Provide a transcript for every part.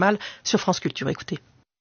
mal sur France Culture. Écoutez.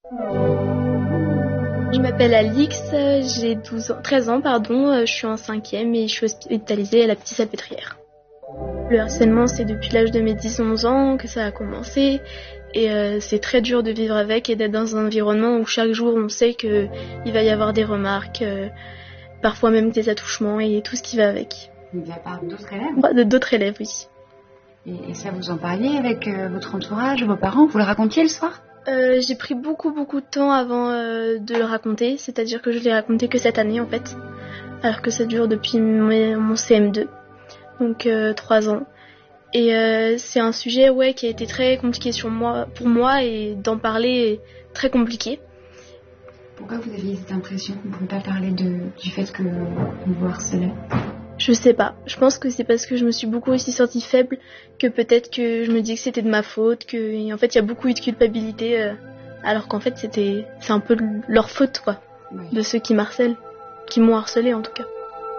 Je m'appelle Alix, j'ai 13 ans, je suis en 5e et je suis hospitalisée à la Petite-Salpêtrière. Le harcèlement, c'est depuis l'âge de mes 10-11 ans que ça a commencé et c'est très dur de vivre avec et d'être dans un environnement où chaque jour on sait qu'il va y avoir des remarques, parfois même des attouchements et tout ce qui va avec. De la part d'autres élèves ? De d'autres élèves, oui. Et ça, vous en parliez avec votre entourage, vos parents ? Vous le racontiez le soir ? J'ai pris beaucoup de temps avant de le raconter, c'est-à-dire que je l'ai raconté que cette année en fait, alors que ça dure depuis mon CM2, donc 3 ans. Et c'est un sujet qui a été très compliqué pour moi et d'en parler est très compliqué. Pourquoi vous aviez cette impression qu'on ne pouvait pas parler du fait qu'on vous harcelait ? Je sais pas. Je pense que c'est parce que je me suis beaucoup aussi sentie faible que peut-être que je me dis que c'était de ma faute, que en fait il y a beaucoup eu de culpabilité, alors qu'en fait c'est un peu leur faute quoi, oui. De ceux qui m'harcèlent, qui m'ont harcelée en tout cas.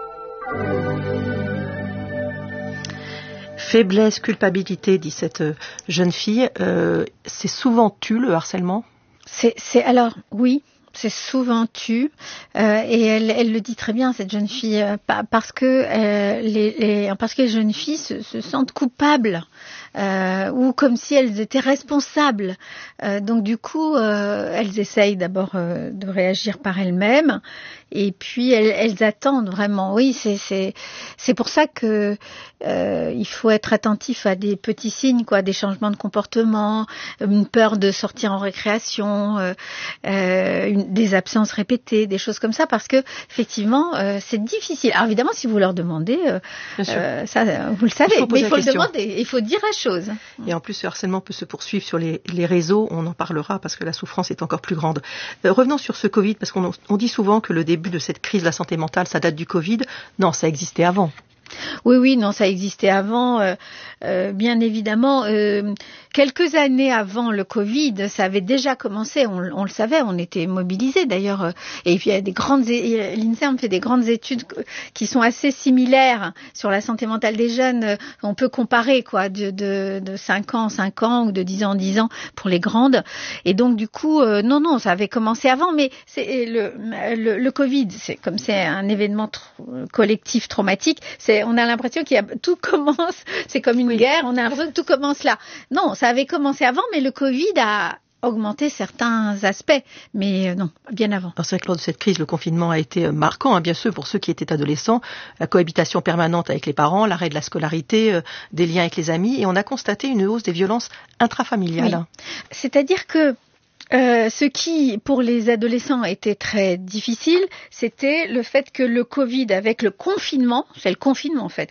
Faiblesse, culpabilité, dit cette jeune fille. C'est souvent le harcèlement ? Alors oui. C'est souvent tu et elle le dit très bien cette jeune fille parce que les jeunes filles se sentent coupables ou comme si elles étaient responsables. Donc du coup elles essayent d'abord de réagir par elles-mêmes et puis elles attendent vraiment. Oui, c'est pour ça que il faut être attentif à des petits signes des changements de comportement, une peur de sortir en récréation, des absences répétées, des choses comme ça, parce que effectivement c'est difficile. Alors évidemment si vous leur demandez ça vous le savez, mais il faut le demander, il faut dire la chose. Et en plus ce harcèlement peut se poursuivre sur les réseaux, on en parlera parce que la souffrance est encore plus grande. Revenons sur ce Covid, parce qu'on dit souvent que le début de cette crise de la santé mentale ça date du Covid. Non, ça existait avant. Oui, non, ça existait avant, bien évidemment. Quelques années avant le Covid, ça avait déjà commencé, on le savait, on était mobilisés d'ailleurs. Et puis il y a l'INSERM fait des grandes études qui sont assez similaires sur la santé mentale des jeunes. On peut comparer de 5 ans ou de 10 ans pour les grandes. Et donc du coup, non, ça avait commencé avant, mais c'est le Covid, c'est un événement collectif traumatique. On a l'impression tout commence, c'est comme une guerre, on a l'impression que tout commence là. Non, ça avait commencé avant, mais le Covid a augmenté certains aspects, mais non, bien avant. Alors c'est vrai que lors de cette crise, le confinement a été marquant, bien sûr, pour ceux qui étaient adolescents, la cohabitation permanente avec les parents, l'arrêt de la scolarité, des liens avec les amis, et on a constaté une hausse des violences intrafamiliales. Oui. C'est-à-dire que ce qui, pour les adolescents, était très difficile, c'était le fait que le Covid, avec le confinement, c'est le confinement en fait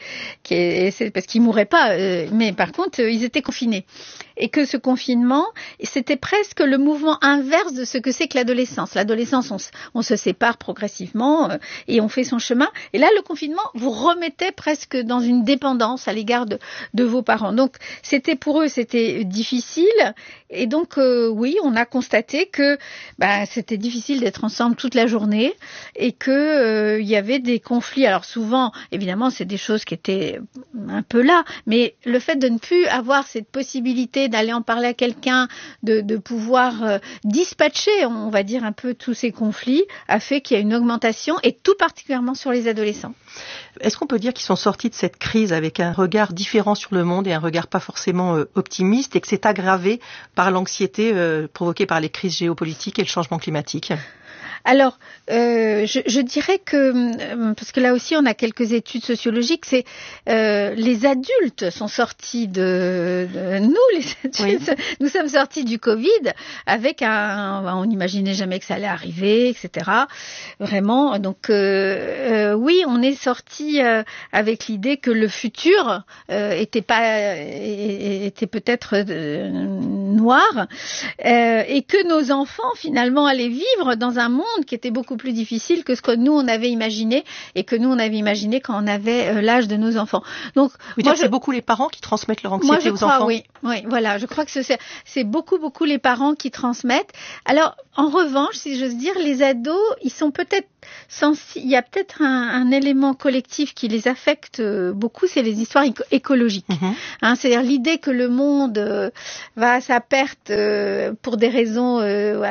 c'est parce qu'ils mouraient pas, mais par contre ils étaient confinés, et que ce confinement, c'était presque le mouvement inverse de ce que c'est que l'adolescence. L'adolescence, on se sépare progressivement et on fait son chemin, et là le confinement vous remettait presque dans une dépendance à l'égard de vos parents. Donc pour eux c'était difficile, et donc oui, on a constaté que c'était difficile d'être ensemble toute la journée et que il y avait des conflits. Alors souvent, évidemment, c'est des choses qui étaient un peu là, mais le fait de ne plus avoir cette possibilité d'aller en parler à quelqu'un, de pouvoir dispatcher, on va dire, un peu tous ces conflits, a fait qu'il y a une augmentation, et tout particulièrement sur les adolescents. Est-ce qu'on peut dire qu'ils sont sortis de cette crise avec un regard différent sur le monde et un regard pas forcément optimiste, et que c'est aggravé par l'anxiété provoquée par les crises géopolitiques et le changement climatique ? Alors, je dirais que, parce que là aussi on a quelques études sociologiques, c'est les adultes sont sortis nous, les adultes, oui. Nous sommes sortis du Covid avec on n'imaginait jamais que ça allait arriver, etc. Vraiment, donc oui, on est sortis avec l'idée que le futur était peut-être noir, et que nos enfants finalement allaient vivre dans un monde qui était beaucoup plus difficile que ce que nous on avait imaginé, et que nous on avait imaginé quand on avait l'âge de nos enfants. Donc c'est beaucoup les parents qui transmettent leur anxiété aux enfants. Oui, voilà, je crois que c'est beaucoup les parents qui transmettent. Alors en revanche, si j'ose dire, les ados, ils sont peut-être il y a peut-être un élément collectif qui les affecte beaucoup, c'est les histoires écologiques. C'est-à-dire l'idée que le monde va à sa perte pour des raisons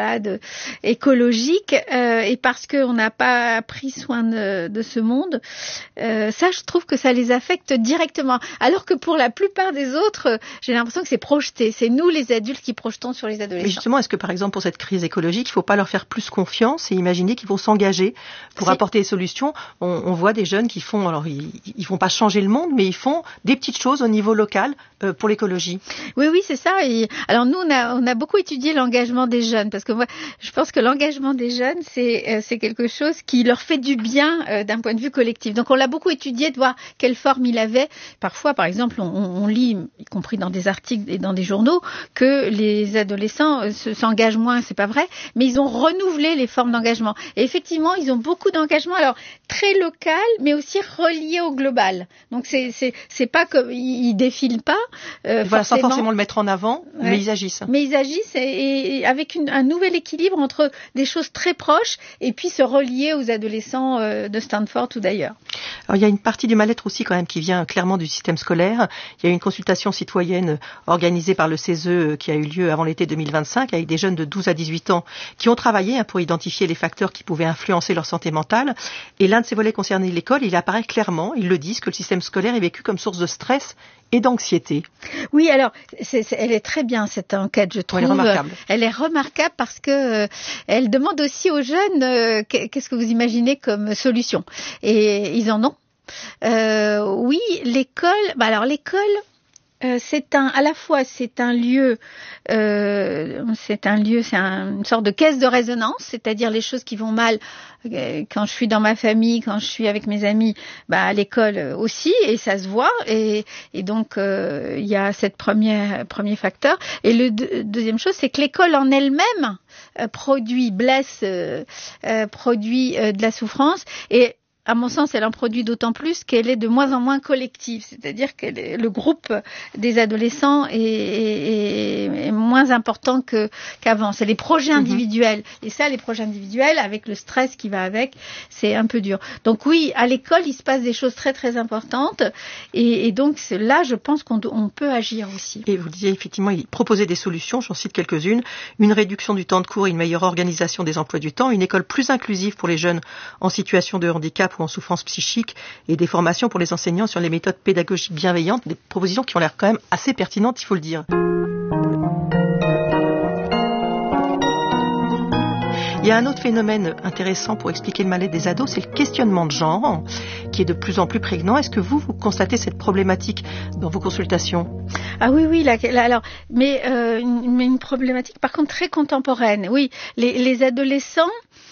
écologiques et parce qu'on n'a pas pris soin de ce monde. Ça, je trouve que ça les affecte directement. Alors que pour la plupart des autres, j'ai l'impression que c'est projeté. C'est nous, les adultes, qui projetons sur les adolescents. Mais justement, est-ce que par exemple pour cette crise écologique, il ne faut pas leur faire plus confiance et imaginer qu'ils vont s'engager pour apporter des solutions? On voit des jeunes qui font, alors ils vont pas changer le monde, mais ils font des petites choses au niveau local pour l'écologie. Oui, c'est ça. Et alors nous, on a beaucoup étudié l'engagement des jeunes, parce que moi, je pense que l'engagement des jeunes, c'est quelque chose qui leur fait du bien d'un point de vue collectif. Donc on l'a beaucoup étudié, de voir quelle forme il avait. Parfois, par exemple, on lit, y compris dans des articles et dans des journaux, que les adolescents s'engagent moins. C'est pas vrai, mais ils ont renouvelé les formes d'engagement. Et effectivement, ils ont beaucoup d'engagement, alors très local, mais aussi relié au global. Donc c'est pas comme ils défilent pas. Voilà, sans forcément le mettre en avant, mais ils agissent. Mais ils agissent et avec un nouvel équilibre entre des choses très proches et puis se relier aux adolescents de Stanford ou d'ailleurs. Alors, il y a une partie du mal-être aussi quand même qui vient clairement du système scolaire. Il y a eu une consultation citoyenne organisée par le CESE qui a eu lieu avant l'été 2025 avec des jeunes de 12 à 18 ans qui ont travaillé pour identifier les facteurs qui pouvaient influencer leur santé mentale. Et l'un de ces volets concernait l'école. Il apparaît clairement, ils le disent, que le système scolaire est vécu comme source de stress et d'anxiété. Oui, alors elle est très bien cette enquête, je trouve. Elle est remarquable. Elle est remarquable parce que elle demande aussi aux jeunes qu'est-ce que vous imaginez comme solution. Et ils en ont. Oui, l'école. Alors l'école. C'est un lieu, c'est une sorte de caisse de résonance, c'est-à-dire les choses qui vont mal quand je suis dans ma famille, quand je suis avec mes amis, à l'école aussi, et ça se voit, et donc il y a cette premier facteur. Et le deuxième chose, c'est que l'école en elle-même produit de la souffrance, et à mon sens, elle en produit d'autant plus qu'elle est de moins en moins collective, c'est-à-dire que le groupe des adolescents est moins important qu'avant. C'est les projets individuels. Et ça, les projets individuels, avec le stress qui va avec, c'est un peu dur. Donc oui, à l'école, il se passe des choses très très importantes. Et donc là, je pense qu'on peut agir aussi. Et vous disiez effectivement, il proposait des solutions, j'en cite quelques-unes. Une réduction du temps de cours, une meilleure organisation des emplois du temps, une école plus inclusive pour les jeunes en situation de handicap ou en souffrance psychique et des formations pour les enseignants sur les méthodes pédagogiques bienveillantes, des propositions qui ont l'air quand même assez pertinentes, il faut le dire. Il y a un autre phénomène intéressant pour expliquer le mal-être des ados, c'est le questionnement de genre, qui est de plus en plus prégnant. Est-ce que vous constatez cette problématique dans vos consultations? Ah oui, alors, mais une problématique par contre très contemporaine. Oui, les adolescents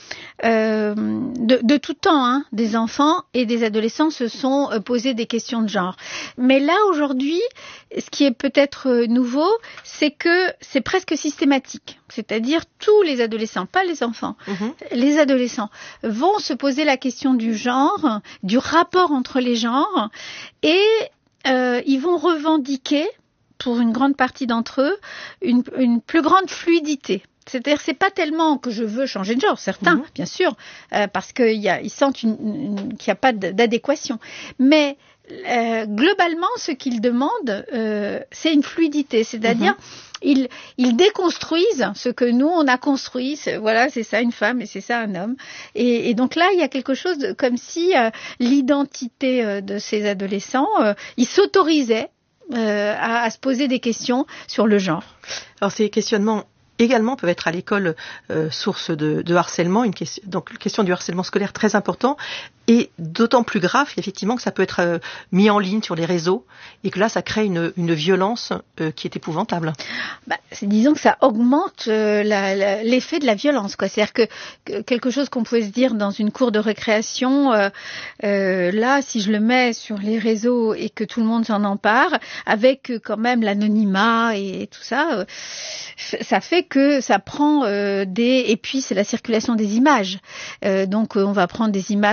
de tout temps, des enfants et des adolescents se sont posés des questions de genre. Mais là aujourd'hui, ce qui est peut-être nouveau, c'est que c'est presque systématique. C'est-à-dire tous les adolescents, pas les enfants, les adolescents vont se poser la question du genre, du rapport entre les genres, et ils vont revendiquer, pour une grande partie d'entre eux, une plus grande fluidité. C'est-à-dire, c'est pas tellement que je veux changer de genre, certains, bien sûr, parce qu'ils sentent qu'il n'y a pas d'adéquation. Mais globalement, ce qu'ils demandent, c'est une fluidité, c'est-à-dire ils déconstruisent ce que nous on a construit. Voilà, c'est ça une femme et c'est ça un homme. Et donc là, il y a quelque chose comme si l'identité de ces adolescents, ils s'autorisaient à se poser des questions sur le genre. Alors ces questionnements également peuvent être à l'école source de harcèlement, donc la question du harcèlement scolaire très important, et d'autant plus grave effectivement que ça peut être mis en ligne sur les réseaux et que là ça crée une violence qui est épouvantable. Disons que ça augmente l'effet de la violence, quoi. C'est-à-dire que quelque chose qu'on pouvait se dire dans une cour de récréation, là si je le mets sur les réseaux et que tout le monde s'en empare, avec quand même l'anonymat et tout ça, ça fait que ça prend et puis c'est la circulation des images. Donc on va prendre des images qu'on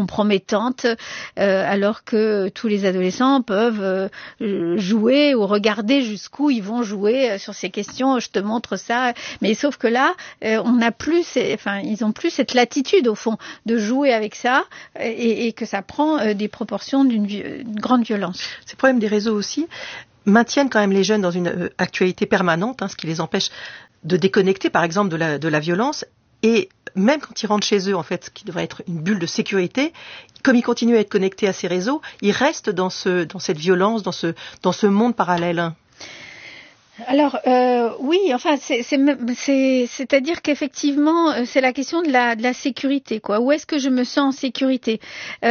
compromettantes, alors que tous les adolescents peuvent jouer ou regarder jusqu'où ils vont jouer sur ces questions. Je te montre ça, mais sauf que là, on n'a plus, ils ont plus cette latitude au fond de jouer avec ça et que ça prend des proportions d'une grande violence. Ces problèmes des réseaux aussi maintiennent quand même les jeunes dans une actualité permanente, ce qui les empêche de déconnecter, par exemple, de la violence. Et même quand ils rentrent chez eux, en fait, ce qui devrait être une bulle de sécurité, comme ils continuent à être connectés à ces réseaux, ils restent dans cette violence, dans ce monde parallèle. Alors oui, enfin c'est-à-dire qu'effectivement c'est la question de la sécurité, quoi. Où est-ce que je me sens en sécurité?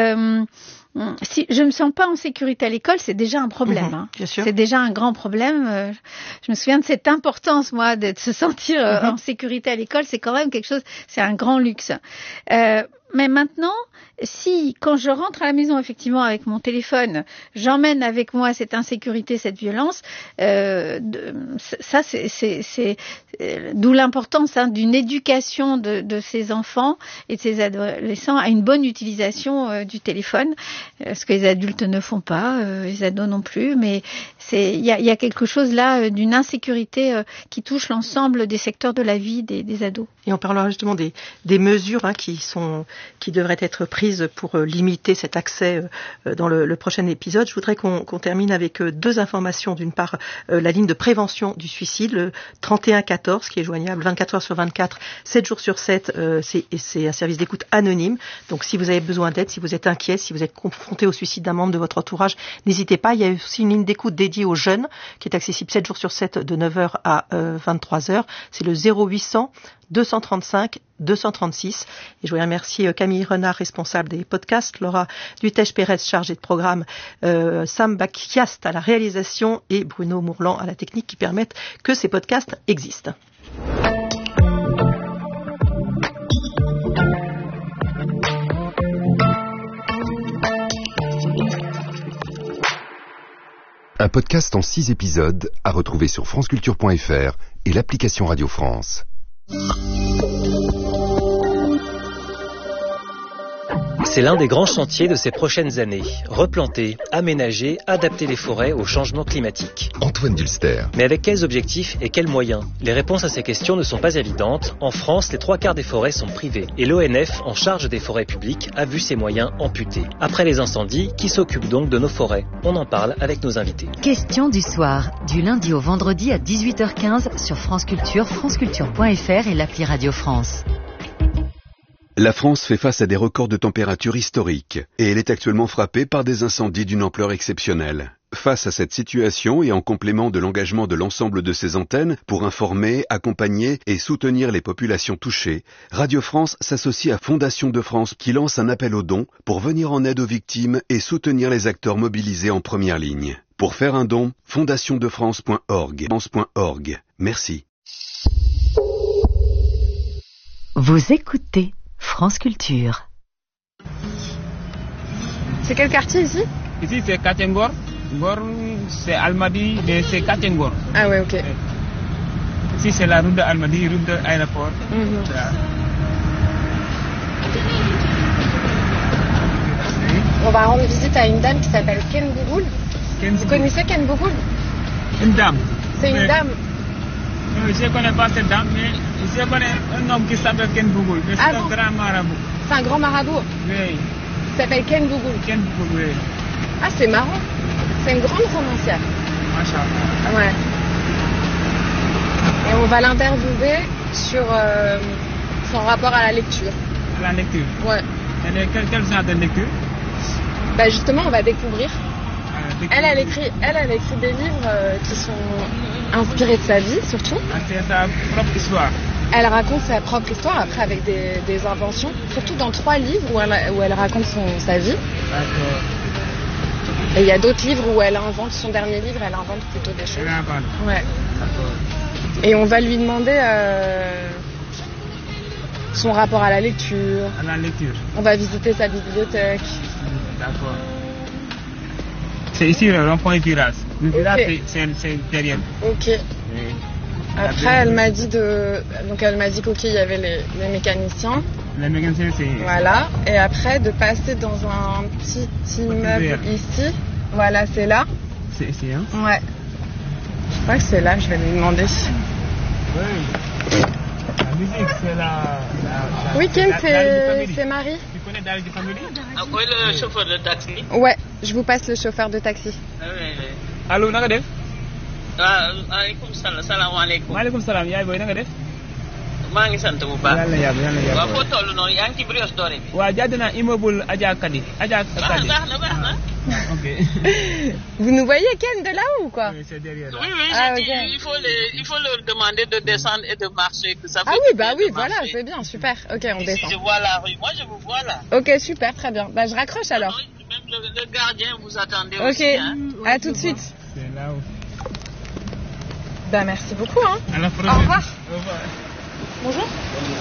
Si je me sens pas en sécurité à l'école, c'est déjà un problème. Bien sûr. C'est déjà un grand problème. Je me souviens de cette importance, moi, de se sentir en sécurité à l'école. C'est quand même quelque chose, c'est un grand luxe. Mais maintenant, quand je rentre à la maison, effectivement, avec mon téléphone, j'emmène avec moi cette insécurité, cette violence, ça, c'est d'où l'importance d'une éducation de ces enfants et de ces adolescents à une bonne utilisation du téléphone, ce que les adultes ne font pas, les ados non plus, mais il y a quelque chose là d'une insécurité qui touche l'ensemble des secteurs de la vie des ados. Et on parlera justement des mesures qui devraient être prises pour limiter cet accès dans le prochain épisode. Je voudrais qu'on termine avec deux informations. D'une part, la ligne de prévention du suicide, le 3114, qui est joignable 24 heures sur 24, 7 jours sur 7. C'est un service d'écoute anonyme. Donc si vous avez besoin d'aide, si vous êtes inquiet, si vous êtes confronté au suicide d'un membre de votre entourage, n'hésitez pas. Il y a aussi une ligne d'écoute dédiée aux jeunes qui est accessible 7 jours sur 7 de 9h à 23h. C'est le 0800 235 236. Et je voudrais remercier Camille Renard, responsable des podcasts, Laura Dutèche-Pérez, chargée de programme, Sam Bakiast à la réalisation et Bruno Mourlan à la technique qui permettent que ces podcasts existent. Un podcast en 6 épisodes à retrouver sur franceculture.fr et l'application Radio France. C'est l'un des grands chantiers de ces prochaines années. Replanter, aménager, adapter les forêts au changement climatique. Antoine Dulster. Mais avec quels objectifs et quels moyens? Les réponses à ces questions ne sont pas évidentes. En France, les 3/4 des forêts sont privées. Et l'ONF, en charge des forêts publiques, a vu ses moyens amputés. Après les incendies, qui s'occupe donc de nos forêts? On en parle avec nos invités. Question du soir, du lundi au vendredi à 18h15 sur France Culture, franceculture.fr et l'appli Radio France. La France fait face à des records de température historiques et elle est actuellement frappée par des incendies d'une ampleur exceptionnelle. Face à cette situation et en complément de l'engagement de l'ensemble de ses antennes pour informer, accompagner et soutenir les populations touchées, Radio France s'associe à Fondation de France qui lance un appel aux dons pour venir en aide aux victimes et soutenir les acteurs mobilisés en première ligne. Pour faire un don, fondationdefrance.org. Merci. Vous écoutez France Culture. C'est quel quartier ici? Ici c'est Katengor. Ngor c'est Almadi, mais c'est Katengor. Ah ouais, ok. Ici c'est la route de Almadi, route de l'aéroport. On va rendre visite à une dame qui s'appelle Ken Bougoul. Vous connaissez Ken Bougoul? Une dame. C'est une dame. Je ne connais pas cette dame, mais je connais un homme qui s'appelle Ken Bougoul. C'est un grand marabout. C'est un grand marabout? Oui. Il s'appelle Ken Bougoul. Ken Bougoul, oui. Ah, c'est marrant. C'est une grande romancière. Machallah. Ouais. Et on va l'interviewer sur son rapport à la lecture. À la lecture? Ouais. Quel genre de lecture? Bah justement, on va découvrir. Elle a écrit des livres qui sont inspirés de sa vie, surtout. C'est sa propre histoire. Elle raconte sa propre histoire, après avec des inventions, surtout dans 3 livres où elle raconte sa vie. D'accord. Et il y a d'autres livres où elle invente, son dernier livre, elle invente plutôt des choses. Ouais. D'accord. Et on va lui demander son rapport à la lecture. À la lecture. On va visiter sa bibliothèque. D'accord. C'est ici le rond-point Viras. Le Viras, c'est derrière. Ok. Oui. Après, elle m'a dit qu'il y avait les mécaniciens. Les mécaniciens, c'est... Voilà. Et après, de passer dans un petit immeuble ici. Voilà, c'est là. C'est ici, hein? Ouais. Je crois que c'est là, je vais lui demander. Oui. La musique, c'est la... Week-end, c'est Marie. Tu connais Dari de Family? Oui, le chauffeur de taxi. Ouais, je vous passe le chauffeur de taxi. Oui. Allô, naka def? Aleykum salaam, salaamaaleykum. Maaleykum salaam, yaay booy naka def? maa ngi sant bu baax. yàlla yàlla waaw foo toll noonu yaa ngi ci brioche dorée bi. waaw jàdd naa immeuble Adja Kadi. baax na. Ok. Vous nous voyez Ken de là-haut ou quoi? Oui, c'est derrière là. Oui, okay. Il faut leur demander de descendre et de marcher. Que ça Voilà, c'est bien, super. Ok, on descend. Je vois la rue, moi je vous vois là. Ok, super, très bien. Bah je raccroche alors. Même le gardien vous attendez aussi. Ok, hein. À tout de suite. C'est là où... Bah merci beaucoup. Hein. À la prochaine. Au revoir. Au revoir. Bonjour.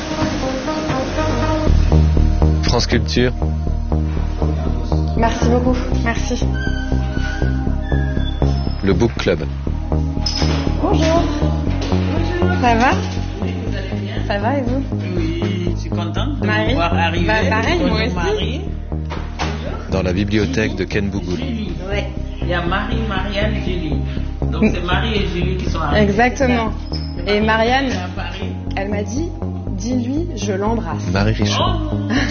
France Culture. Merci beaucoup. Merci. Le Book Club. Bonjour. Ça va? Oui, vous allez bien? Ça va et vous? Oui, je suis contente de Marie. vous voir arriver. Bah pareil, moi aussi. Marie. Dans la bibliothèque de Ken Bougoul. Ouais. Il y a Marie, Marianne et Julie. Donc c'est Marie et Julie qui sont arrivées. Exactement. Et Marianne, à Paris. elle m'a dit, dis-lui, je l'embrasse. Marie Richard.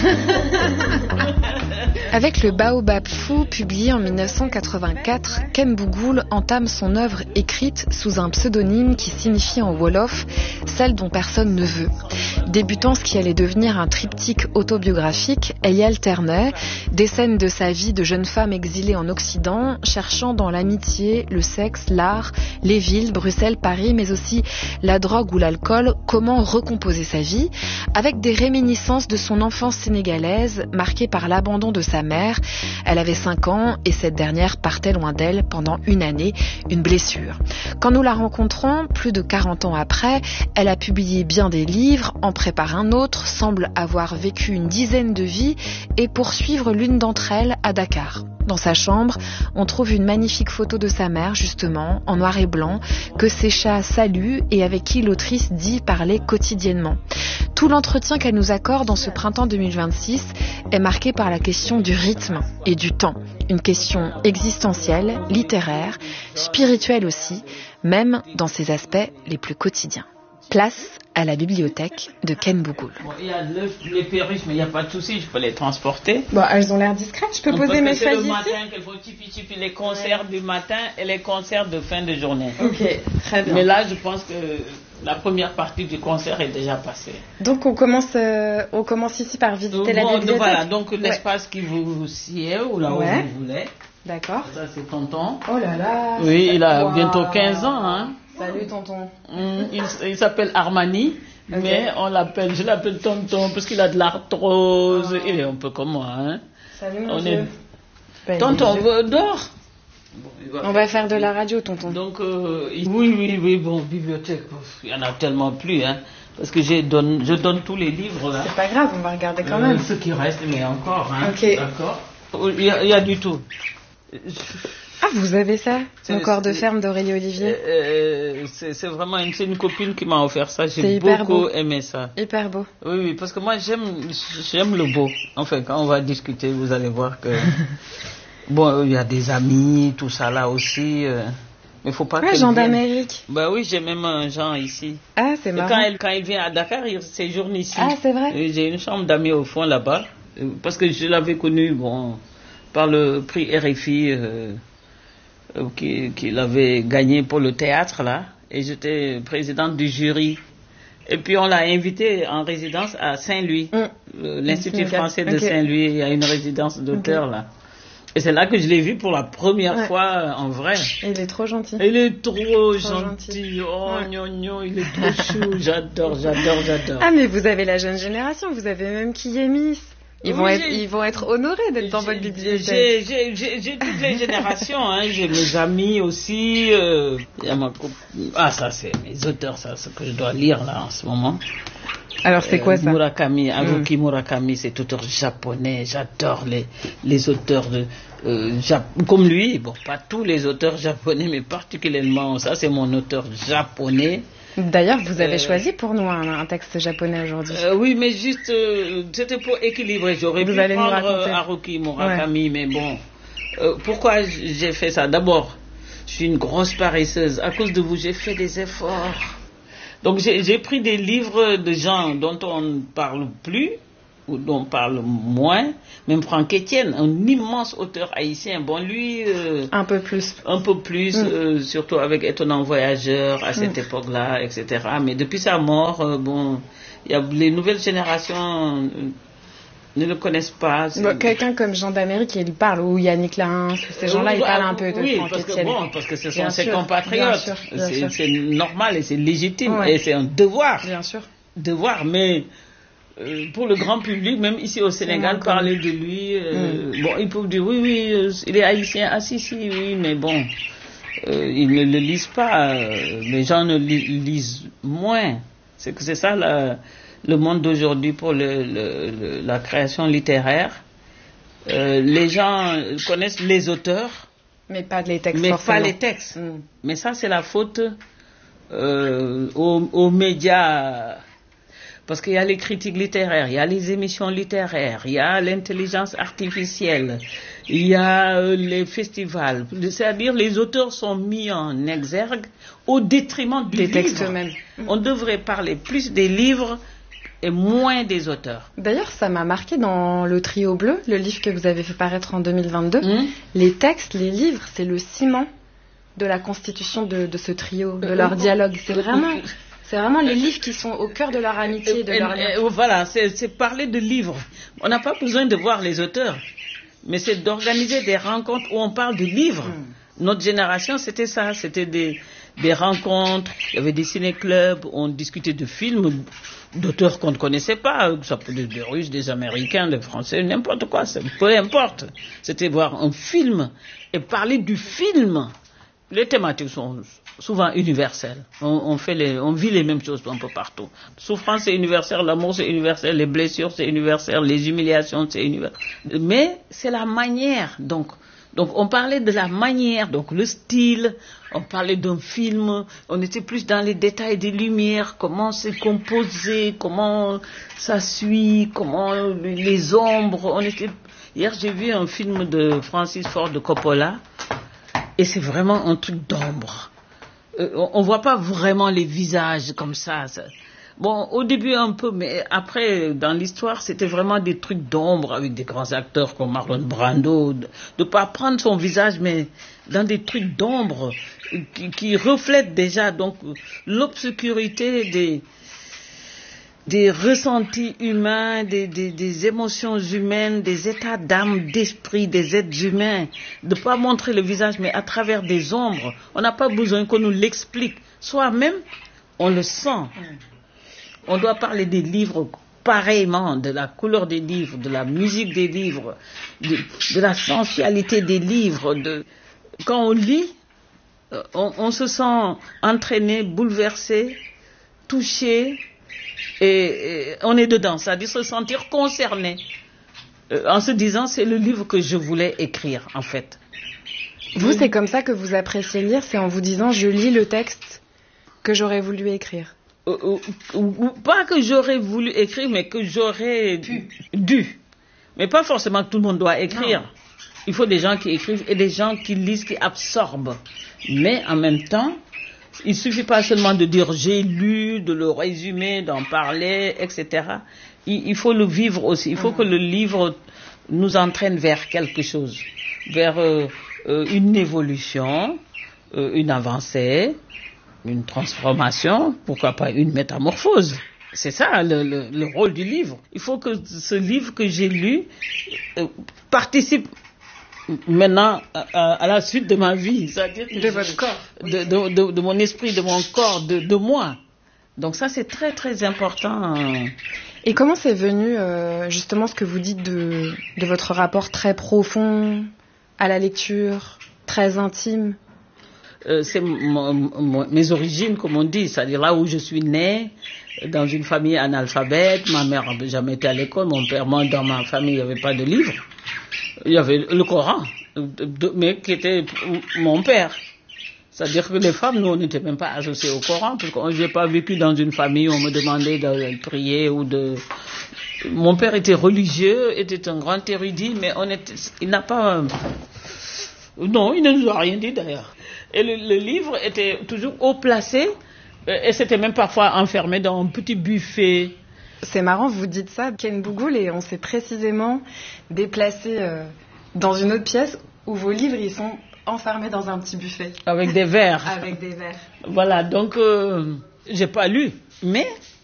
Avec le Baobab fou, publié en 1984, Ken Bougoul entame son œuvre écrite sous un pseudonyme qui signifie en wolof « celle dont personne ne veut ». Débutant ce qui allait devenir un triptyque autobiographique, elle y alternait des scènes de sa vie de jeune femme exilée en Occident, cherchant dans l'amitié, le sexe, l'art, les villes, Bruxelles, Paris, mais aussi la drogue ou l'alcool, comment recomposer sa vie, avec des réminiscences de son enfance sénégalaise, marquée par l'abandon de sa mère. Elle avait 5 ans et cette dernière partait loin d'elle pendant une année, une blessure. Quand nous la rencontrons, plus de 40 ans après, elle a publié bien des livres, en prépare un autre, semble avoir vécu une dizaine de vies et poursuivre l'une d'entre elles à Dakar. Dans sa chambre, on trouve une magnifique photo de sa mère, justement, en noir et blanc, que ses chats saluent et avec qui l'autrice dit parler quotidiennement. Tout l'entretien qu'elle nous accorde en ce printemps 2026 est marqué par la question du rythme et du temps. Une question existentielle, littéraire, spirituelle aussi, même dans ses aspects les plus quotidiens. Place à la bibliothèque de Ken Bougoul. Bon, il y a les perruches, mais il n'y a pas de souci, je peux les transporter. Bon, elles ont l'air discrètes, je peux poser mes chaises ici? C'est le matin qu'il faut chipi les concerts du matin et les concerts de fin de journée. Ok, très bien. Mais là, je pense que la première partie du concert est déjà passée. Donc on commence ici par visiter la bibliothèque. Voilà, donc l'espace qui vous sied ou là où vous voulez. D'accord. Ça c'est tonton. Oh là là. Oui, il a bientôt 15 ans. Hein. Salut tonton. Il s'appelle Armani, mais je l'appelle tonton parce qu'il a de l'arthrose. Il est un peu comme moi. Hein. Salut mon Dieu. Tonton, dors. Bon, on va faire de la radio, tonton. Donc, oui, bon, bibliothèque, il y en a tellement plus, hein. Parce que je donne tous les livres, là. C'est pas grave, on va regarder quand même. Ce qui reste, mais encore, hein. Ok. D'accord. Il y a du tout. Ah, vous avez ça? Mon corps de ferme d'Aurélie Olivier. C'est vraiment une copine qui m'a offert ça. J'ai beaucoup aimé ça. Hyper beau. Oui, parce que moi, j'aime le beau. Enfin, quand on va discuter, vous allez voir que... Bon, il y a des amis, tout ça là aussi. Mais faut pas Jean d'Amérique. Bah oui, j'ai même un Jean ici. Ah, c'est marrant. Quand il vient à Dakar, il séjourne ici. Ah, c'est vrai. J'ai une chambre d'amis au fond là-bas. Parce que je l'avais connu, par le prix RFI qu'il avait gagné pour le théâtre là. Et j'étais présidente du jury. Et puis on l'a invité en résidence à Saint-Louis. L'Institut français de Saint-Louis, il y a une résidence d'auteur là. Et c'est là que je l'ai vu pour la première fois en vrai. Il est trop gentil. Il est trop gentil. Oh, gnogno, il est trop chou. J'adore. Ah, mais vous avez la jeune génération. Vous avez même Kiyemis. Ils vont être honorés d'être dans votre bibliothèque. J'ai toutes les générations. Hein. J'ai mes amis aussi. Il y a ma ça, c'est mes auteurs, ça, ce que je dois lire là en ce moment. Alors c'est quoi ça? Murakami, Haruki Murakami, c'est auteur japonais. J'adore les auteurs comme lui. Bon, pas tous les auteurs japonais, mais particulièrement ça, c'est mon auteur japonais. D'ailleurs, vous avez choisi pour nous un texte japonais aujourd'hui. Oui, mais juste, c'était pour équilibrer. J'aurais pu prendre Haruki Murakami, mais bon. Pourquoi j'ai fait ça? D'abord, je suis une grosse paresseuse. À cause de vous, j'ai fait des efforts. Donc, j'ai pris des livres de gens dont on ne parle plus, ou dont on parle moins. Même Franck Etienne, un immense auteur haïtien. Bon, lui... un peu plus, surtout avec Étonnant Voyageur, à cette époque-là, etc. Mais depuis sa mort, les nouvelles générations... ne le connaissent pas. Quelqu'un comme Jean d'Amérique, il parle, ou Yannick Lahens, ces gens-là, ils parlent un peu de Franck Etienne. Parce que ce sont ses compatriotes. C'est normal et c'est légitime. Et c'est un devoir. Bien sûr. Devoir, mais pour le grand public, même ici au Sénégal, parler de lui, ils peuvent dire oui, il est haïtien. Ah si, oui, mais bon, ils ne le lisent pas. Les gens ne lisent moins. C'est ça le monde d'aujourd'hui pour la création littéraire. Les gens connaissent les auteurs, mais pas les textes. Mais ça, c'est la faute aux médias, parce qu'il y a les critiques littéraires, il y a les émissions littéraires, il y a l'intelligence artificielle, il y a les festivals. C'est-à-dire les auteurs sont mis en exergue au détriment des textes eux-mêmes. On devrait parler plus des livres et moins des auteurs. D'ailleurs, ça m'a marqué dans Le Trio Bleu, le livre que vous avez fait paraître en 2022. Les textes, les livres, c'est le ciment de la constitution de ce trio, de leur dialogue. C'est vraiment les livres qui sont au cœur de leur amitié, de leur lien. Voilà, c'est parler de livres. On n'a pas besoin de voir les auteurs, mais c'est d'organiser des rencontres où on parle de livres. Notre génération, c'était ça, c'était des rencontres, il y avait des ciné-clubs, on discutait de films d'auteurs qu'on ne connaissait pas, ça peut être des Russes, des Américains, des Français, n'importe quoi, peu importe. C'était voir un film et parler du film. Les thématiques sont souvent universelles. On vit les mêmes choses un peu partout. Souffrance, c'est universel, l'amour, c'est universel, les blessures, c'est universel, les humiliations, c'est universel. Mais c'est la manière, donc on parlait de la manière, donc le style, on parlait d'un film, on était plus dans les détails des lumières, comment c'est composé, comment ça suit, comment les ombres. Hier, j'ai vu un film de Francis Ford Coppola, et c'est vraiment un truc d'ombre. On voit pas vraiment les visages comme ça. Bon, au début un peu, mais après, dans l'histoire, c'était vraiment des trucs d'ombre avec des grands acteurs comme Marlon Brando, de pas prendre son visage, mais dans des trucs d'ombre qui reflètent déjà donc l'obscurité des ressentis humains, des émotions humaines, des états d'âme, d'esprit des êtres humains, de pas montrer le visage, mais à travers des ombres. On n'a pas besoin qu'on nous l'explique. Soi-même, on le sent. On doit parler des livres pareillement, de la couleur des livres, de la musique des livres, de la sensualité des livres. Quand on lit, on se sent entraîné, bouleversé, touché, et on est dedans, c'est-à-dire se sentir concerné, en se disant c'est le livre que je voulais écrire en fait. Vous, c'est comme ça que vous appréciez lire, c'est en vous disant je lis le texte que j'aurais voulu écrire. Pas que j'aurais voulu écrire, mais que j'aurais dû. Mais pas forcément que tout le monde doit écrire. Non. Il faut des gens qui écrivent et des gens qui lisent, qui absorbent. Mais en même temps, il suffit pas seulement de dire j'ai lu, de le résumer, d'en parler, etc. Il faut le vivre aussi. Il faut que le livre nous entraîne vers quelque chose, vers une évolution, une avancée, une transformation, pourquoi pas une métamorphose. C'est ça le rôle du livre. Il faut que ce livre que j'ai lu participe maintenant à la suite de ma vie, c'est-à-dire de votre corps, de mon esprit, de mon corps, de moi. Donc ça c'est très très important. Et comment c'est venu justement ce que vous dites de votre rapport très profond à la lecture, très intime? C'est mes origines, comme on dit, c'est-à-dire là où je suis née, dans une famille analphabète. Ma mère n'avait jamais été à l'école, mon père, moi, dans ma famille, il n'y avait pas de livre. Il y avait le Coran, mais qui était mon père. C'est-à-dire que les femmes, nous, on n'était même pas associées au Coran, parce que je n'ai pas vécu dans une famille où on me demandait de prier ou de... Mon père était religieux, était un grand érudit, mais il n'a pas... Non, il ne nous a rien dit d'ailleurs. Et le livre était toujours haut placé, et c'était même parfois enfermé dans un petit buffet. C'est marrant, vous dites ça, Ken Bougoul, et on s'est précisément déplacé dans une autre pièce où vos livres, ils sont enfermés dans un petit buffet. Avec des verres. Avec des verres. Voilà, donc j'ai pas lu, mais